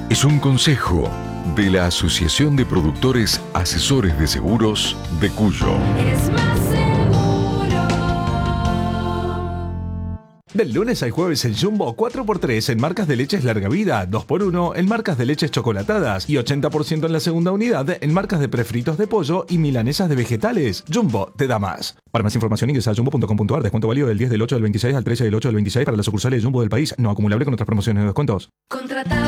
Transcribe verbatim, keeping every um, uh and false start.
es un consejo de la Asociación de Productores Asesores de Seguros de Cuyo. Es más seguro. Del lunes al jueves en Jumbo, cuatro por tres en marcas de leches larga vida, dos por uno en marcas de leches chocolatadas y ochenta por ciento en la segunda unidad en marcas de prefritos de pollo y milanesas de vegetales. Jumbo te da más. Para más información ingresa a jumbo punto com punto ar. Descuento válido del diez del ocho del veintiséis al trece del ocho del veintiséis para las sucursales Jumbo del país. No acumulable con otras promociones de descuentos. Contrata